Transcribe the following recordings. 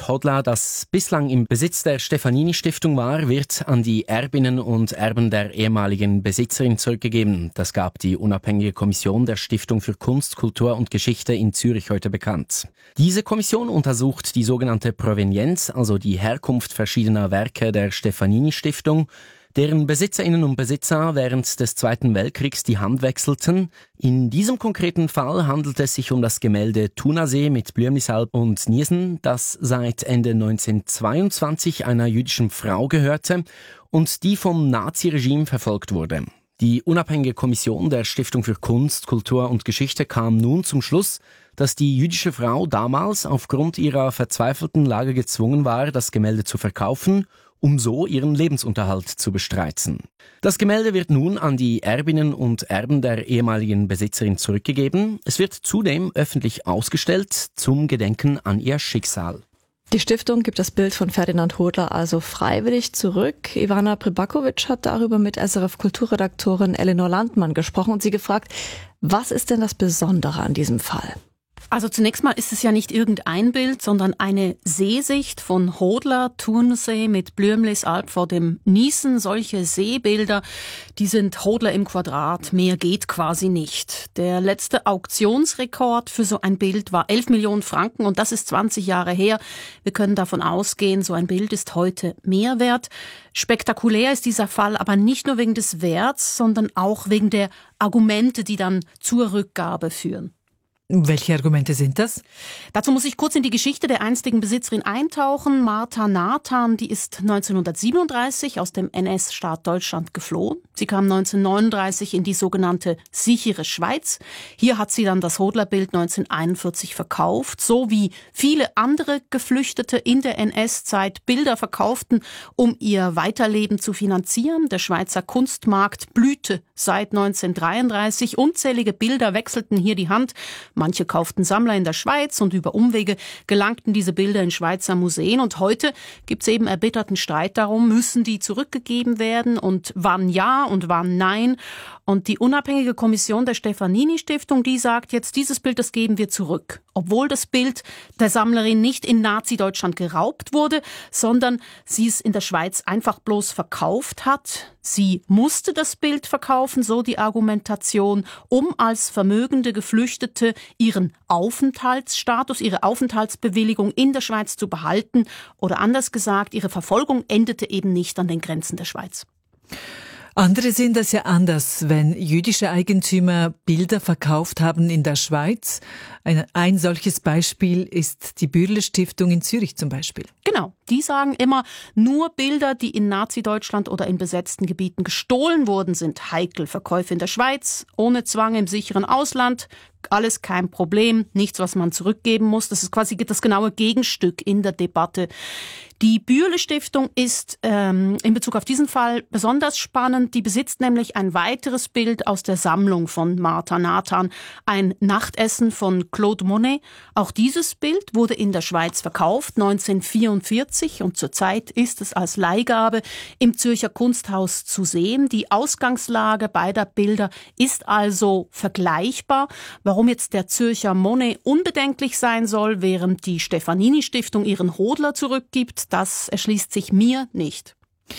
Hodler, das bislang im Besitz der Stefanini-Stiftung war, wird an die Erbinnen und Erben der ehemaligen Besitzerin zurückgegeben. Das gab die unabhängige Kommission der Stiftung für Kunst, Kultur und Geschichte in Zürich heute bekannt. Diese Kommission untersucht die sogenannte Provenienz, also die Herkunft verschiedener Werke der Stefanini-Stiftung, deren Besitzerinnen und Besitzer während des Zweiten Weltkriegs die Hand wechselten. In diesem konkreten Fall handelt es sich um das Gemälde Thunersee mit Blümlisalp und Niesen, das seit Ende 1922 einer jüdischen Frau gehörte und die vom Naziregime verfolgt wurde. Die unabhängige Kommission der Stiftung für Kunst, Kultur und Geschichte kam nun zum Schluss, dass die jüdische Frau damals aufgrund ihrer verzweifelten Lage gezwungen war, das Gemälde zu verkaufen, um so ihren Lebensunterhalt zu bestreiten. Das Gemälde wird nun an die Erbinnen und Erben der ehemaligen Besitzerin zurückgegeben. Es wird zudem öffentlich ausgestellt zum Gedenken an ihr Schicksal. Die Stiftung gibt das Bild von Ferdinand Hodler also freiwillig zurück. Ivana Pribakovic hat darüber mit SRF-Kulturredaktorin Elinor Landmann gesprochen und sie gefragt, was ist denn das Besondere an diesem Fall? Also zunächst mal ist es ja nicht irgendein Bild, sondern eine Seesicht von Hodler, Thunersee mit Blümlisalp vor dem Niesen. Solche Seebilder, die sind Hodler im Quadrat. Mehr geht quasi nicht. Der letzte Auktionsrekord für so ein Bild war 11 Millionen Franken und das ist 20 Jahre her. Wir können davon ausgehen, so ein Bild ist heute mehr wert. Spektakulär ist dieser Fall aber nicht nur wegen des Werts, sondern auch wegen der Argumente, die dann zur Rückgabe führen. Welche Argumente sind das? Dazu muss ich kurz in die Geschichte der einstigen Besitzerin eintauchen. Martha Nathan, die ist 1937 aus dem NS-Staat Deutschland geflohen. Sie kam 1939 in die sogenannte sichere Schweiz. Hier hat sie dann das Hodler-Bild 1941 verkauft, so wie viele andere Geflüchtete in der NS-Zeit Bilder verkauften, um ihr Weiterleben zu finanzieren. Der Schweizer Kunstmarkt blühte seit 1933. Unzählige Bilder wechselten hier die Hand. Manche kauften Sammler in der Schweiz und über Umwege gelangten diese Bilder in Schweizer Museen. Und heute gibt es eben erbitterten Streit darum, müssen die zurückgegeben werden und wann ja und wann nein. Und die unabhängige Kommission der Stefanini-Stiftung, die sagt jetzt, dieses Bild, das geben wir zurück. Obwohl das Bild der Sammlerin nicht in Nazi-Deutschland geraubt wurde, sondern sie es in der Schweiz einfach bloß verkauft hat. Sie musste das Bild verkaufen, so die Argumentation, um als vermögende Geflüchtete ihren Aufenthaltsstatus, ihre Aufenthaltsbewilligung in der Schweiz zu behalten. Oder anders gesagt, ihre Verfolgung endete eben nicht an den Grenzen der Schweiz. Andere sehen das ja anders, wenn jüdische Eigentümer Bilder verkauft haben in der Schweiz. Ein solches Beispiel ist die Bürle-Stiftung in Zürich zum Beispiel. Genau, die sagen immer, nur Bilder, die in Nazi-Deutschland oder in besetzten Gebieten gestohlen wurden, sind heikel. Verkäufe in der Schweiz, ohne Zwang im sicheren Ausland, alles kein Problem, nichts, was man zurückgeben muss. Das ist quasi das genaue Gegenstück in der Debatte. Die Bürle-Stiftung ist in Bezug auf diesen Fall besonders spannend. Die besitzt nämlich ein weiteres Bild aus der Sammlung von Martha Nathan, ein Nachtessen von Claude Monet. Auch dieses Bild wurde in der Schweiz verkauft, 1944, und zurzeit ist es als Leihgabe im Zürcher Kunsthaus zu sehen. Die Ausgangslage beider Bilder ist also vergleichbar. Warum jetzt der Zürcher Monet unbedenklich sein soll, während die Stefanini-Stiftung ihren Hodler zurückgibt, das erschließt sich mir nicht.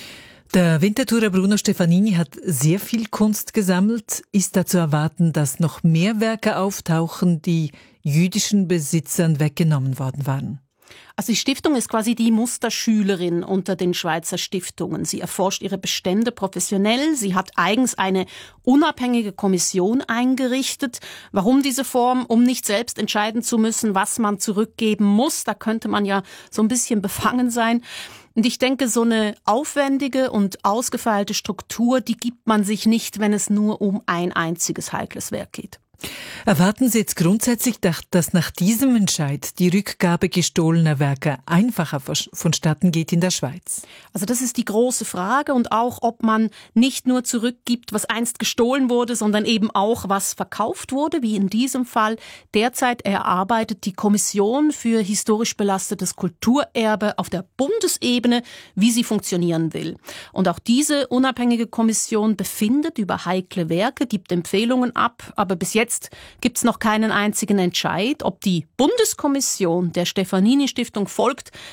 Der Winterthurer Bruno Stefanini hat sehr viel Kunst gesammelt. Ist da zu erwarten, dass noch mehr Werke auftauchen, die jüdischen Besitzern weggenommen worden waren? Also die Stiftung ist quasi die Musterschülerin unter den Schweizer Stiftungen. Sie erforscht ihre Bestände professionell. Sie hat eigens eine unabhängige Kommission eingerichtet. Warum diese Form? Um nicht selbst entscheiden zu müssen, was man zurückgeben muss. Da könnte man ja so ein bisschen befangen sein. Und ich denke, so eine aufwendige und ausgefeilte Struktur, die gibt man sich nicht, wenn es nur um ein einziges heikles Werk geht. Erwarten Sie jetzt grundsätzlich, dass nach diesem Entscheid die Rückgabe gestohlener Werke einfacher vonstatten geht in der Schweiz? Also das ist die große Frage, und auch, ob man nicht nur zurückgibt, was einst gestohlen wurde, sondern eben auch, was verkauft wurde, wie in diesem Fall. Derzeit erarbeitet die Kommission für historisch belastetes Kulturerbe auf der Bundesebene, wie sie funktionieren will. Und auch diese unabhängige Kommission befindet über heikle Werke, gibt Empfehlungen ab, aber bis jetzt gibt es noch keinen einzigen Entscheid. Ob die Bundeskommission der Stefanini-Stiftung folgt,